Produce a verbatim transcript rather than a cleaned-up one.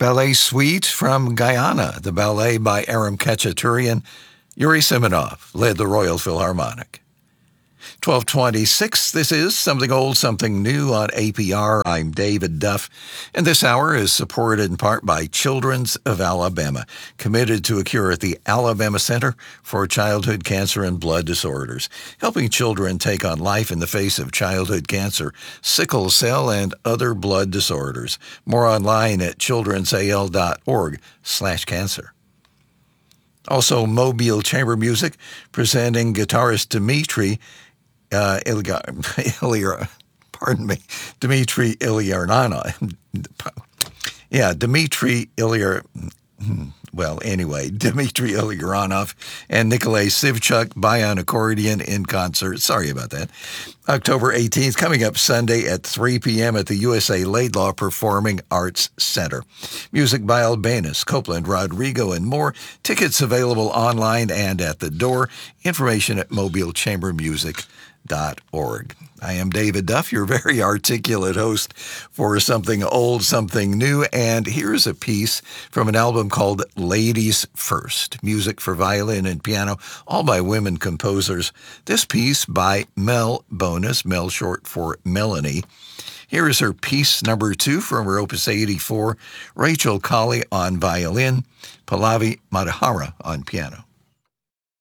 Ballet Suite from Guyana, the ballet by Aram Khachaturian. Yuri Simonov led the Royal Philharmonic. twelve twenty-six, this is Something Old, Something New on A P R. I'm David Duff, and this hour is supported in part by Children's of Alabama, committed to a cure at the Alabama Center for Childhood Cancer and Blood Disorders, helping children take on life in the face of childhood cancer, sickle cell, and other blood disorders. More online at childrensal.org slash cancer. Also, Mobile Chamber Music, presenting guitarist Dimitri Uh, Ilyar, Ilyar, pardon me, Dmitry Ilyarnanov. Yeah, Dmitry Ilyar, well, anyway, Dmitry Ilyaranov and Nikolay Sivchuk Bayan accordion in concert. Sorry about that. October eighteenth, coming up Sunday at three p.m. at the U S A Laidlaw Performing Arts Center. Music by Albanus, Copeland, Rodrigo, and more. Tickets available online and at the door. Information at mobile chamber music dot org. I am David Duff, your very articulate host for Something Old, Something New, and here's a piece from an album called Ladies First, music for violin and piano, all by women composers. This piece by Mel Bonus, Mel short for Melanie. Here is her piece number two from her Opus eighty-four, Rachel Colley on violin, Pallavi Madhara on piano.